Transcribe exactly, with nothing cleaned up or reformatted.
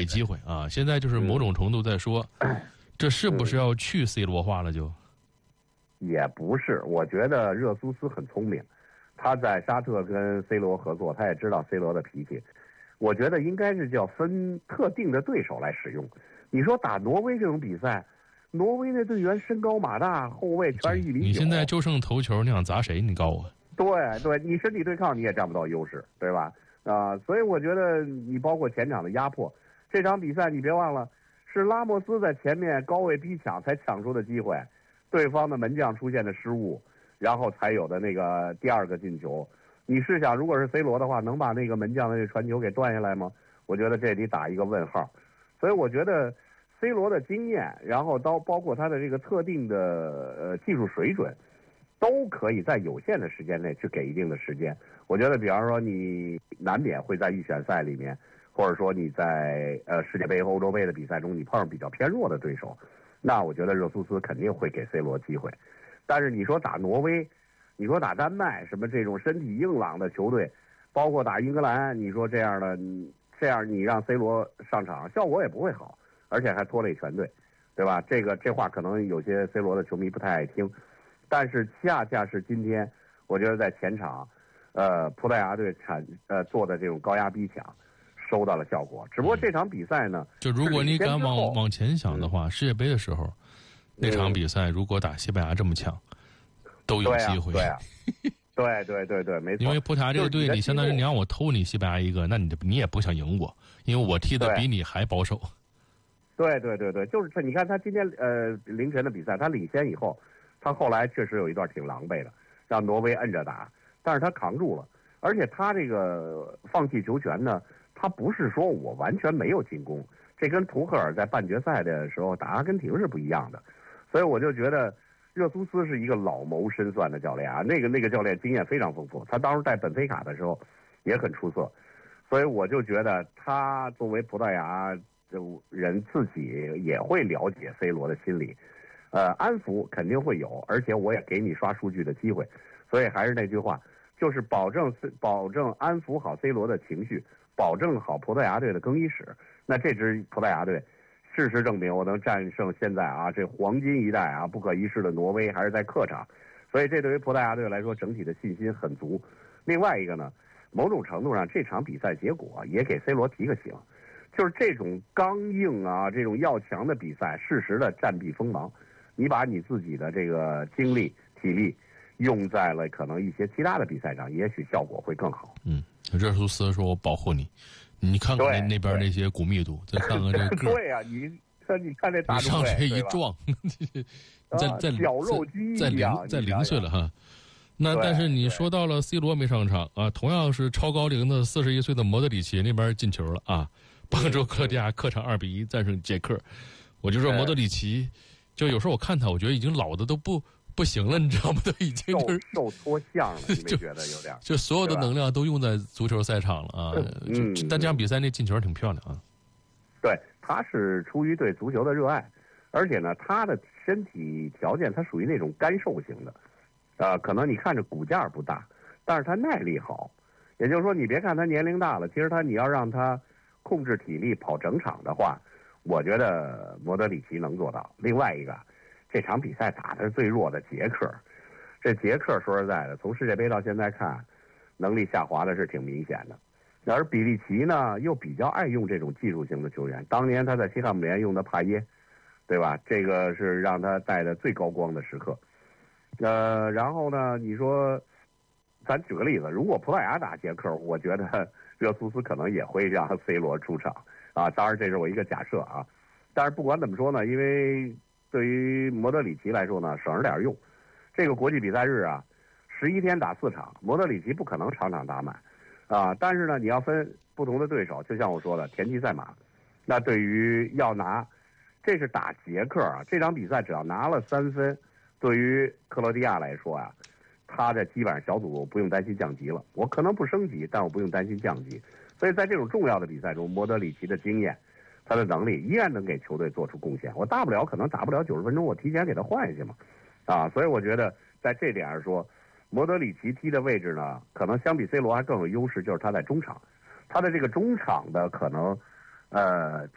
机会啊。现在就是某种程度在说，嗯、这是不是要去 C 罗化了就？ 也不是，我觉得热苏斯很聪明，他在沙特跟 C 罗合作，他也知道 C 罗的脾气。我觉得应该是叫分特定的对手来使用。你说打挪威这种比赛，挪威那队员身高马大，后卫全是一米九。 你现在就剩头球，你想砸谁？你告诉我。 对对，你身体对抗你也占不到优势，对吧？啊、呃，所以我觉得你包括前场的压迫，这场比赛你别忘了，是拉莫斯在前面高位逼抢才抢出的机会，对方的门将出现的失误，然后才有的那个第二个进球。你试想，如果是 C 罗的话，能把那个门将的这传球给断下来吗？我觉得这得打一个问号。所以我觉得 C 罗的经验，然后到包括他的这个特定的呃技术水准，都可以在有限的时间内去给一定的时间。我觉得，比方说你难免会在预选赛里面，或者说你在呃世界杯、欧洲杯的比赛中，你碰上比较偏弱的对手，那我觉得热苏斯肯定会给 C 罗机会。但是你说打挪威，你说打丹麦，什么这种身体硬朗的球队，包括打英格兰，你说这样的，这样你让 C 罗上场，效果也不会好，而且还拖累全队，对吧？这个这话可能有些 C 罗的球迷不太爱听，但是恰恰是今天，我觉得在前场，呃，葡萄牙队产呃做的这种高压逼抢，收到了效果。只不过这场比赛呢， 就如果你敢往往前想的话， 嗯、 世界杯的时候，那场比赛如果打西班牙这么强。都有机会， 对啊，对啊，对对对对，没错。 因为葡萄牙这个队，你相当于你让我偷你西班牙一个，那你你也不想赢我，因为我踢的比你还保守。 对对对对，就是这。你看他今天呃凌晨的比赛，他领先以后，他后来确实有一段挺狼狈的，让挪威摁着打，但是他扛住了。而且他这个放弃球权呢，他不是说我完全没有进攻，这跟图赫尔在半决赛的时候打阿根廷是不一样的。所以我就觉得。热苏斯是一个老谋深算的教练啊，那个那个教练经验非常丰富，他当时带本菲卡的时候也很出色，所以我就觉得他作为葡萄牙人自己也会了解 C 罗的心理，呃，安抚肯定会有，而且我也给你刷数据的机会，所以还是那句话，就是保证保证安抚好 C 罗的情绪，保证好葡萄牙队的更衣室，那这支葡萄牙队。事实证明，我能战胜现在啊这黄金一代啊不可一世的挪威，还是在客场，所以这对于葡萄牙队来说，整体的信心很足。另外一个呢，某种程度上，这场比赛结果也给 C 罗提个醒，就是这种刚硬啊、这种要强的比赛，适时的暂避锋芒，你把你自己的这个精力、体力用在了可能一些其他的比赛上，也许效果会更好。 嗯，热苏斯说：“我保护你。”你看看那那边那些骨密度，再看看这个。 对呀、啊，你看你看这大上去一撞，再再绞肉机再零再零碎了哈。那但是你说到了 C 罗没上场啊，同样是超高龄的四十一岁的莫德里奇那边进球了啊，帮助克罗地亚客场二比一战胜捷克。我就说莫德里奇，就有时候我看他，我觉得已经老的都不。不行了，你知道吗？都已经就是受脱相了，你没觉得有点？ 就所有的能量都用在足球赛场了啊！ 嗯， 但这场比赛那进球挺漂亮啊。 对，他是出于对足球的热爱，而且呢，他的身体条件他属于那种干瘦型的，呃，可能你看着骨架不大，但是他耐力好。也就是说，你别看他年龄大了，其实他你要让他控制体力跑整场的话，我觉得莫德里奇能做到。另外一个。这场比赛打的是最弱的捷克，这捷克说实在的，从世界杯到现在看，能力下滑的是挺明显的。而比利奇呢，又比较爱用这种技术型的球员。当年他在西汉姆联用的帕耶，对吧？这个是让他带的最高光的时刻。呃，然后呢，你说，咱举个例子，如果葡萄牙打捷克，我觉得热苏斯可能也会让 C 罗出场啊。当然，这是我一个假设啊。但是不管怎么说呢，因为对于莫德里奇来说呢，省着点用。这个国际比赛日啊，十一天打四场，莫德里奇不可能场场打满啊。但是呢，你要分不同的对手，就像我说的，田忌赛马。那对于要拿，这是打捷克啊，这场比赛只要拿了三分，对于克罗地亚来说啊，他的基本上小组不用担心降级了。我可能不升级，但我不用担心降级。所以在这种重要的比赛中，莫德里奇的经验。他的能力依然能给球队做出贡献，我大不了可能打不了九十分钟，我提前给他换下去嘛，啊，所以我觉得在这点上说，莫德里奇踢的位置呢，可能相比 C 罗还更有优势，就是他在中场，他的这个中场的可能，呃。